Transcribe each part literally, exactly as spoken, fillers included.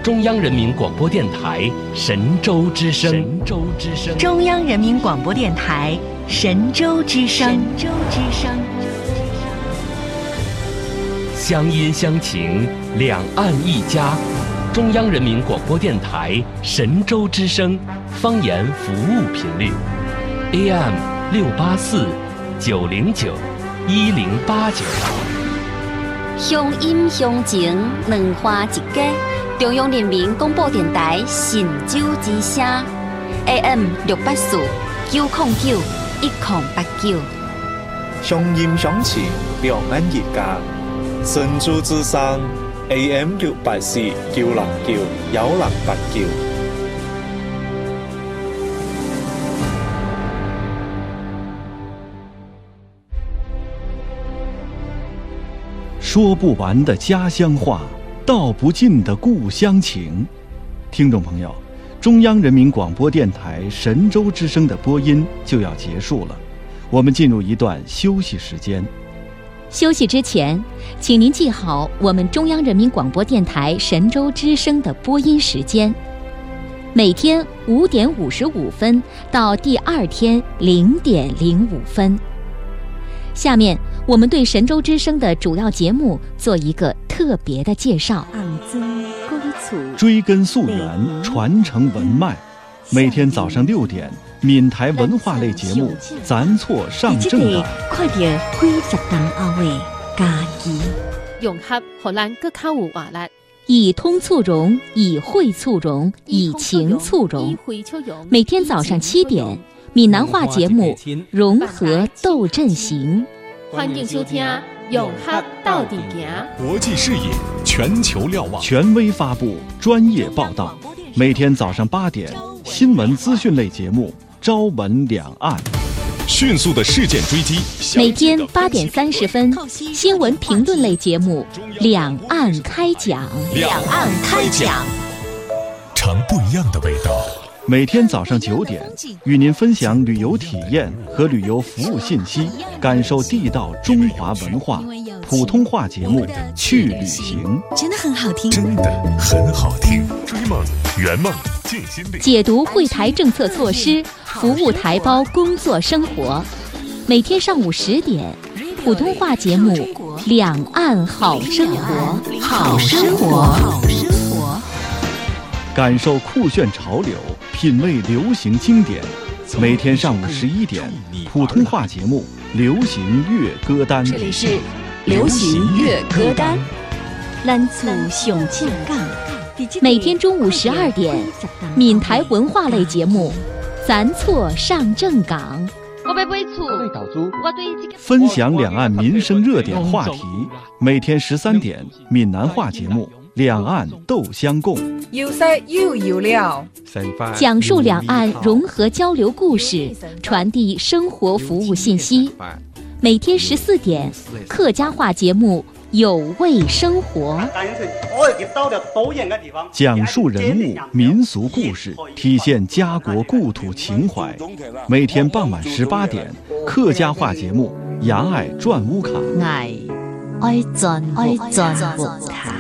中央人民广播电台神州之声。神州之声。 中央人民广播电台神州之声。神州之声。 乡音乡情，两岸一家。中央人民广播电台神州之声方言服务频率 A M 六八四九零九一零八九。 乡音乡情，两花一家。中央人民广播电台神州之声 A M 六八四九零九一零八九。 乡音乡情，两岸一家。神州之声 A M 六八四九零九一零八九。 说不完的家乡话，道不尽的故乡情。听众朋友，中央人民广播电台神州之声的播音就要结束了，我们进入一段休息时间。 休息之前，请您记好我们中央人民广播电台神州之声的播音时间，每天五点五十五分到第二天零点零五分。下面我们对神州之声的主要节目做一个特别的介绍。 追根溯源，传承文脉。每天早上六点，闽台文化类节目《咱错上正港》。 快点几十档后的家己， 融合荷兰更较有活力。 以通促融，以会促融，以情促融。每天早上七点，闽南话节目《融合斗阵行》。 欢迎收听《融合到底行》。 国际视野，全球瞭望， 权威发布，专业报道。每天早上八点，新闻资讯类节目《朝闻两岸》。 迅速的事件追击。 每天八点三十分，新闻评论类节目《两岸开讲》。 两岸开讲，尝不一样的味道。 每天早上九点，与您分享旅游体验和旅游服务信息，感受地道中华文化。普通话节目《去旅行》 真的很好听， 真的很好听。追梦圆梦尽心力， 解读会台政策措施，服务台胞工作生活。每天上午十点，普通话节目《两岸好生活》。 好生活，好生活。 感受酷炫潮流，品味流行经典。每天上午十一点，普通话节目《流行乐歌单》。 这里是流行乐歌单。 咱厝上正港。每天中午十二点，闽台文化类节目《咱错上正港》。 我要买厝，我对这个分享两岸民生热点话题。每天十三点，闽南话节目《两岸斗相共》。 有色又有料， 讲述两岸融合交流故事，传递生活服务信息。每天十四点，客家话节目有味生活， 讲述人物民俗故事，体现家国故土情怀。每天傍晚十八点，客家话节目《牙爱转乌卡》。 爱爱转爱转乌卡，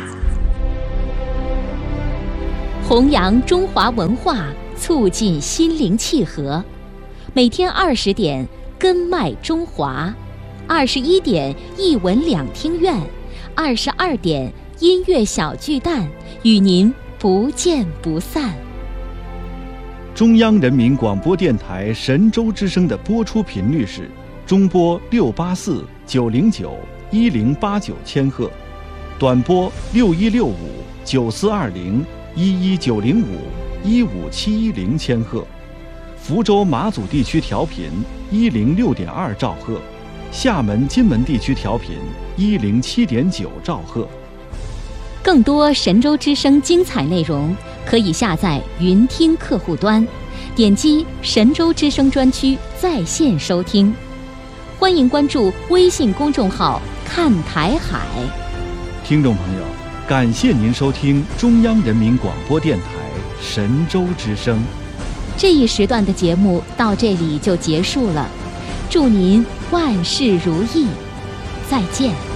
弘扬中华文化，促进心灵契合。每天二十点，根脉中华；二十一点，艺文两厅院；二十二点，音乐小巨蛋，与您不见不散。 中央人民广播电台神州之声的播出频率是中波六八四九零九一零八九千赫，短波六一六五九四二零一一九零五一五七一零千赫，福州马祖地区调频一零六点二兆赫，厦门金门地区调频一零七点九兆赫。 更多神州之声精彩内容，可以下载云听客户端，点击神州之声专区在线收听。欢迎关注微信公众号看台海。 听众朋友，感谢您收听中央人民广播电台神州之声。 这一时段的节目到这里就结束了，祝您万事如意，再见。